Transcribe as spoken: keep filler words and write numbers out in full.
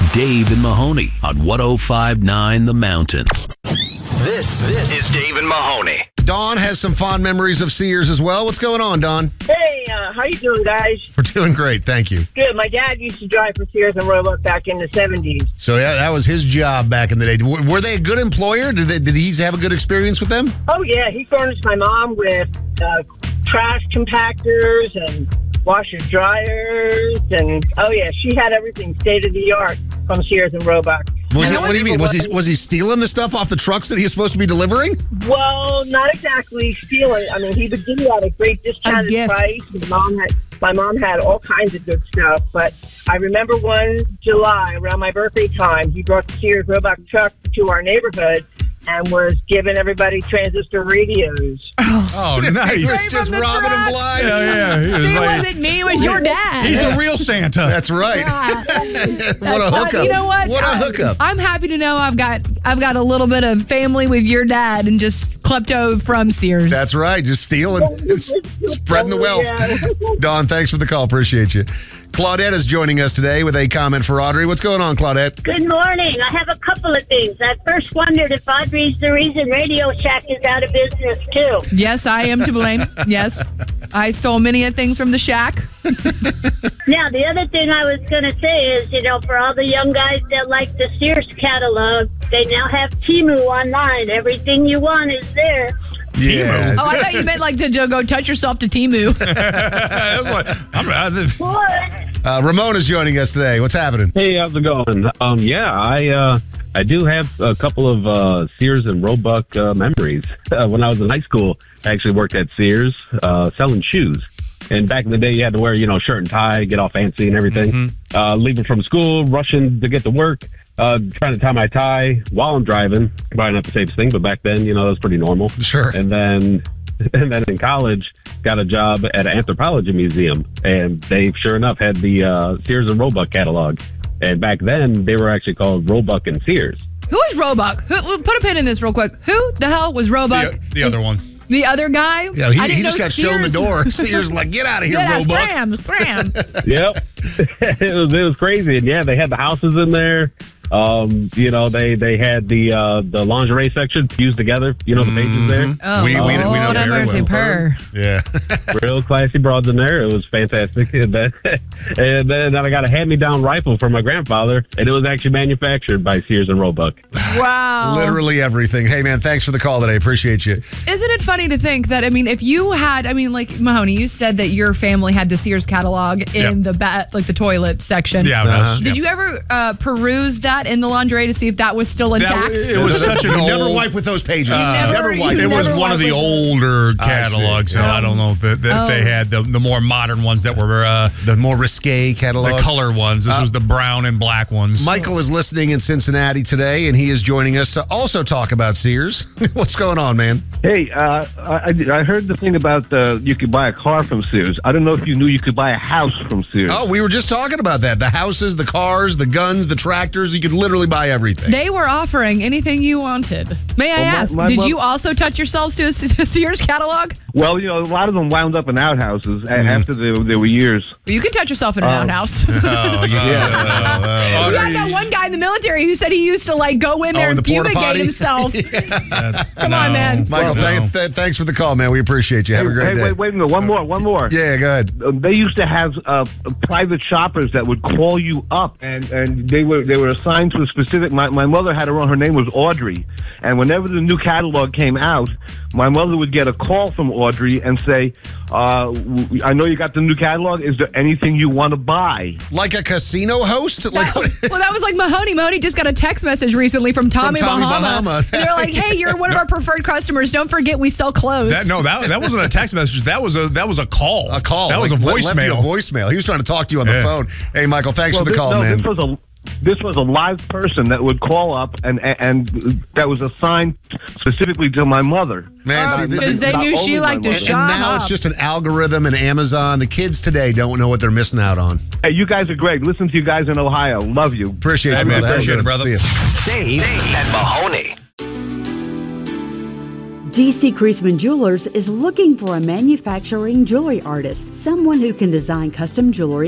Dave and Mahoney on one oh five point nine The Mountain. This, this is Dave and Mahoney. Dawn has some fond memories of Sears as well. What's going on, Dawn? Hey, uh, how you doing, guys? We're doing great, thank you. Good. My dad used to drive for Sears and Roebuck back in the seventies. So yeah, that was his job back in the day. W- Were they a good employer? Did they, did he have a good experience with them? Oh, yeah. He furnished my mom with uh, trash compactors and washer dryers. And, oh, yeah, she had everything state-of-the-art from Sears and Roebuck. Was And it, what do you mean? Was he was he stealing the stuff off the trucks that he was supposed to be delivering? Well, not exactly stealing. I mean, he would give you at a great discounted gift. price. My mom had my mom had all kinds of good stuff. But I remember one July around my birthday time, he brought the Sears Roebuck truck to our neighborhood and was giving everybody transistor radios. Oh, nice. He was Right just from the robbing him truck. blind. Yeah, yeah. He was See, it like- wasn't me, it was your dad. He's the real Santa. That's right. Yeah. What a That's- hookup. You know what? What a I- hookup. I'm happy to know I've got I've got a little bit of family with your dad and just klepto from Sears. That's right. Just stealing, s- spreading the wealth. Yeah. Don, thanks for the call. Appreciate you. Claudette is joining us today with a comment for Audrey. What's going on, Claudette? Good morning. I have a couple of things. I first wondered if Audrey's the reason Radio Shack is out of business, too. Yes, I am to blame. Yes. I stole many of things from the shack. Now, the other thing I was going to say is, you know, for all the young guys that like the Sears catalog, they now have Temu online. Everything you want is there. Yeah. Oh, I thought you meant like to, to go touch yourself to Temu. I was like, I'm, I, What? Uh, Ramon is joining us today. What's happening? Hey, how's it going? Um, yeah, I uh, I do have a couple of uh, Sears and Roebuck uh, memories. Uh, when I was in high school, I actually worked at Sears uh, selling shoes. And back in the day, you had to wear, you know, shirt and tie, get all fancy and everything. Mm-hmm. Uh, leaving from school, rushing to get to work, uh, trying to tie my tie while I'm driving. Probably not the safest thing, but back then, you know, that was pretty normal. Sure. And then, and then in college, got a job at an anthropology museum, and they sure enough had the uh, Sears and Roebuck catalog. And back then, they were actually called Roebuck and Sears. Who is Roebuck? Who, put a pin in this real quick. Who the hell was Roebuck? the, the other one. The other guy? Yeah, he, I didn't he just know got shown the Sears- door. Sears like, get out of here, Good ass Roebuck. Graham, Graham. Yep, it was it was crazy, and yeah, they had the houses in there. Um, you know, they they had the uh, the lingerie section fused together. You know, the pages there. Oh, We- we- we know Lord have very mercy, well. purr. Yeah. Real classy broads in there. It was fantastic. And then, and then I got a hand-me-down rifle from my grandfather, and it was actually manufactured by Sears and Roebuck. Wow. Literally everything. Hey, man, thanks for the call today. Appreciate you. Isn't it funny to think that, I mean, if you had, I mean, like, Mahoney, you said that your family had the Sears catalog in Yep. the, ba- like, the toilet section. Yeah, that's- Did yeah. you ever uh, peruse that in the lingerie to see if that was still That- intact? it was such an You never old- wipe with those pages. never- never you wipe. It never was one of the wipe with older I catalogs, see. so I don't know if, that that Oh. they had the, the more modern ones that were uh, The more risque catalog. the color ones. This was the brown and black ones. Michael is listening in Cincinnati today, and he is joining us to also talk about Sears. What's going on, man? Hey, uh, I, I heard the thing about uh, you could buy a car from Sears. I don't know if you knew you could buy a house from Sears. Oh, we were just talking about that. The houses, the cars, the guns, the tractors. You could literally buy everything. They were offering anything you wanted. May I Well, my- ask, my did mom- you also touch yourselves to a Sears catalog? Well, you know, a lot of them wound up in outhouses a- Mm-hmm. after they, they were years. You could touch yourself in an Um, outhouse. Oh, yeah. We had that one guy in the military who said he used to like go in Oh, there in and the porta fumigate potty? himself. That's- Come no. on, man. Michael, No. thank, th- thanks for the call, man. We appreciate you. Have a Hey, great hey, day. wait, wait a minute. One more, one more. Yeah, go ahead. Uh, They used to have uh, private shoppers that would call you up, and, and they were they were assigned to a specific. My, my mother had her own. Her name was Audrey, and whenever the new catalog came out, my mother would get a call from Audrey and say, uh, w- "I know you got the new catalog. Is there anything you want to buy?" Like a casino host? Like That- well, that was like Mahoney. Mahoney just got a text message recently from Tommy, Tommy Bahama. Bahama. And they're like, "Hey, you're one of our preferred customers. Don't forget we sell clothes." That, no, that that wasn't a text message. That was a that was a call. a call. That was a Like, left you a voicemail. voicemail. He was trying to talk to you on the Yeah. phone. Hey, Michael, thanks Well, for the this, call, no, man. This was a this was a live person that would call up and and that was assigned specifically to my mother. Man, see, th- Because th- they knew Not she only liked to my and shop. now it's just an algorithm and Amazon. The kids today don't know what they're missing out on. Hey, you guys are great. Listen to you guys in Ohio. Love you. Appreciate Hey, you, man, brother. appreciate Have a it, good one. brother. See ya. Dave and Mahoney. D C Creasman Jewelers is looking for a manufacturing jewelry artist, someone who can design custom jewelry